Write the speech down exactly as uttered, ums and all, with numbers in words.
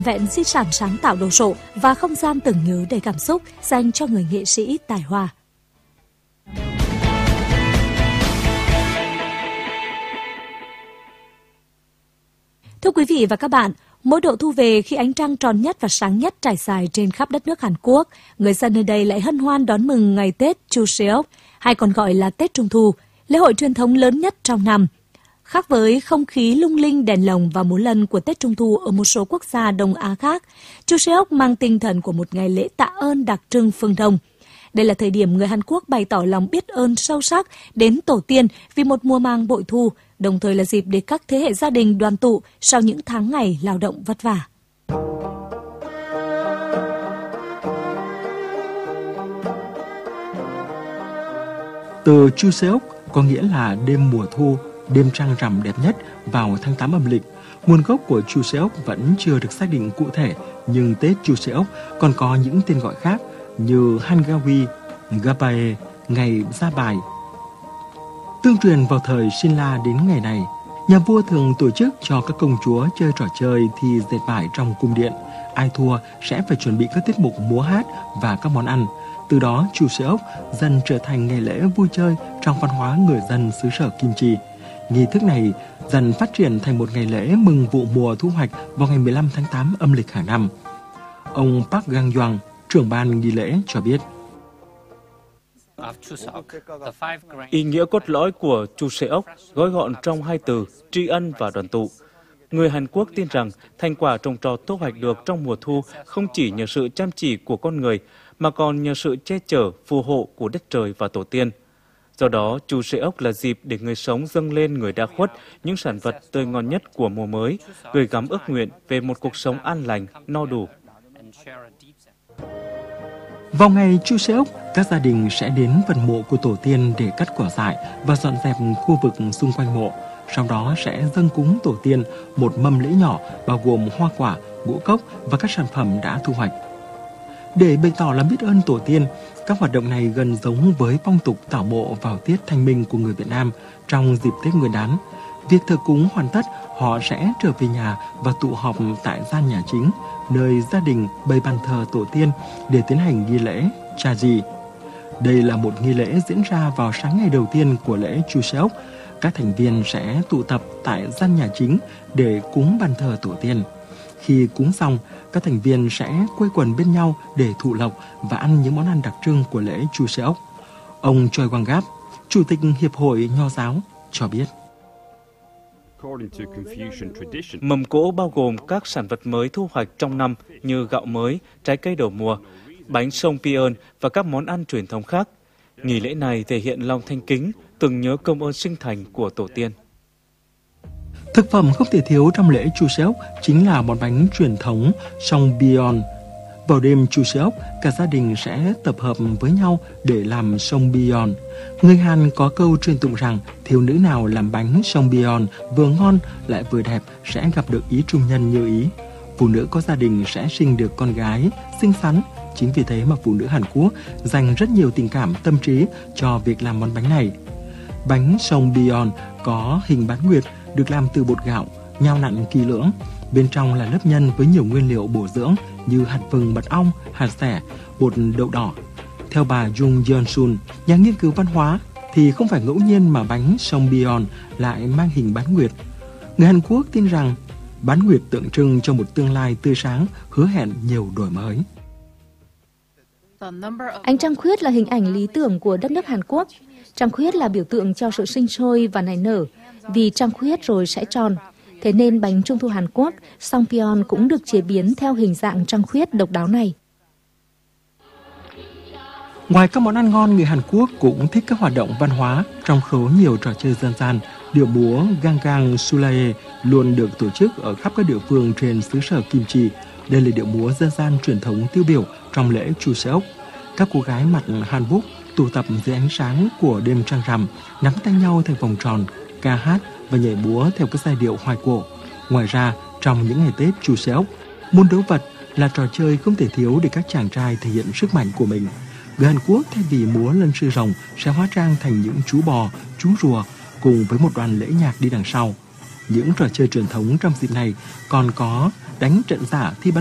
vẹn di sản sáng tạo đồ sộ và không gian tưởng nhớ đầy cảm xúc dành cho người nghệ sĩ tài hoa. Thưa quý vị và các bạn, mỗi độ thu về khi ánh trăng tròn nhất và sáng nhất trải dài trên khắp đất nước Hàn Quốc, người dân nơi đây lại hân hoan đón mừng ngày Tết Chuseok, hay còn gọi là Tết Trung Thu, lễ hội truyền thống lớn nhất trong năm. Khác với không khí lung linh đèn lồng và múa lân của Tết Trung Thu ở một số quốc gia Đông Á khác, Chuseok mang tinh thần của một ngày lễ tạ ơn đặc trưng phương Đông. Đây là thời điểm người Hàn Quốc bày tỏ lòng biết ơn sâu sắc đến tổ tiên vì một mùa màng bội thu, đồng thời là dịp để các thế hệ gia đình đoàn tụ sau những tháng ngày lao động vất vả. Từ Chuseok có nghĩa là đêm mùa thu, đêm trăng rằm đẹp nhất vào tháng tám âm lịch. Nguồn gốc của Chuseok vẫn chưa được xác định cụ thể, nhưng Tết Chuseok còn có những tên gọi khác như Hangawi, Gapae, ngày ra bài. Tương truyền vào thời Sinla đến ngày này, nhà vua thường tổ chức cho các công chúa chơi trò chơi thi dệt vải trong cung điện. Ai thua sẽ phải chuẩn bị các tiết mục múa hát và các món ăn. Từ đó, Chuseok dần trở thành ngày lễ vui chơi trong văn hóa người dân xứ sở Kim Chi. Nghi thức này dần phát triển thành một ngày lễ mừng vụ mùa thu hoạch vào ngày mười lăm tháng tám âm lịch hàng năm. Ông Park Gang-young, trưởng ban nghi lễ cho biết. Ý nghĩa cốt lõi của Chuseok gói gọn trong hai từ tri ân và đoàn tụ. Người Hàn Quốc tin rằng thành quả trồng trọt thu hoạch được trong mùa thu không chỉ nhờ sự chăm chỉ của con người mà còn nhờ sự che chở, phù hộ của đất trời và tổ tiên. Do đó, Chuseok là dịp để người sống dâng lên người đã khuất những sản vật tươi ngon nhất của mùa mới, gửi gắm ước nguyện về một cuộc sống an lành, no đủ. Vào ngày Chuseok, các gia đình sẽ đến phần mộ của tổ tiên để cắt cỏ dại và dọn dẹp khu vực xung quanh mộ. Sau đó sẽ dâng cúng tổ tiên một mâm lễ nhỏ bao gồm hoa quả, ngũ cốc và các sản phẩm đã thu hoạch. Để bày tỏ lòng biết ơn tổ tiên, các hoạt động này gần giống với phong tục tảo mộ vào tiết Thanh Minh của người Việt Nam trong dịp Tết Nguyên đán. Việc thờ cúng hoàn tất, họ sẽ trở về nhà và tụ họp tại gian nhà chính, nơi gia đình bày bàn thờ tổ tiên để tiến hành nghi lễ Chaji. Đây là một nghi lễ diễn ra vào sáng ngày đầu tiên của lễ Chuseok. Các thành viên sẽ tụ tập tại gian nhà chính để cúng bàn thờ tổ tiên. Khi cúng xong, các thành viên sẽ quây quần bên nhau để thụ lộc và ăn những món ăn đặc trưng của lễ Chuseok. Ông Choi Kwang-gap, Chủ tịch Hiệp hội Nho giáo, cho biết. Mâm cỗ bao gồm các sản vật mới thu hoạch trong năm như gạo mới, trái cây đầu mùa, bánh songpyeon và các món ăn truyền thống khác. Nghi lễ này thể hiện lòng thanh kính, tưởng nhớ công ơn sinh thành của tổ tiên. Thực phẩm không thể thiếu trong lễ Chuseok chính là món bánh truyền thống songpyeon. Vào đêm Chuseok, cả gia đình sẽ tập hợp với nhau để làm songpyeon. Người Hàn có câu truyền tụng rằng thiếu nữ nào làm bánh songpyeon vừa ngon lại vừa đẹp sẽ gặp được ý trung nhân như ý. Phụ nữ có gia đình sẽ sinh được con gái xinh xắn. Chính vì thế mà phụ nữ Hàn Quốc dành rất nhiều tình cảm tâm trí cho việc làm món bánh này. Bánh songpyeon có hình bán nguyệt, được làm từ bột gạo, nhao nặn kỳ lưỡng. Bên trong là lớp nhân với nhiều nguyên liệu bổ dưỡng như hạt vừng, mật ong, hạt xẻ, bột đậu đỏ. Theo bà Jung Yeon-sun, nhà nghiên cứu văn hóa, thì không phải ngẫu nhiên mà bánh songpyeon lại mang hình bán nguyệt. Người Hàn Quốc tin rằng bán nguyệt tượng trưng cho một tương lai tươi sáng, hứa hẹn nhiều đổi mới. Ánh trăng khuyết là hình ảnh lý tưởng của đất nước Hàn Quốc. Trăng khuyết là biểu tượng cho sự sinh sôi và nảy nở, vì trăng khuyết rồi sẽ tròn. Thế nên bánh Trung thu Hàn Quốc, songpyeon cũng được chế biến theo hình dạng trăng khuyết độc đáo này. Ngoài các món ăn ngon, người Hàn Quốc cũng thích các hoạt động văn hóa, trong số nhiều trò chơi dân gian. Điệu múa Gangang Sulae luôn được tổ chức ở khắp các địa phương trên xứ sở Kim Chi. Đây là điệu múa dân gian truyền thống tiêu biểu trong lễ Chuseok. Các cô gái mặc hanbok tụ tập dưới ánh sáng của đêm trăng rằm, nắm tay nhau thành vòng tròn, ca hát và nhảy múa theo các giai điệu hoài cổ. Ngoài ra, trong những ngày Tết Chuseok, môn đấu vật là trò chơi không thể thiếu để các chàng trai thể hiện sức mạnh của mình. Người Hàn Quốc thay vì múa lân sư rồng sẽ hóa trang thành những chú bò, chú rùa cùng với một đoàn lễ nhạc đi đằng sau. Những trò chơi truyền thống trong dịp này còn có đánh trận giả thi bắn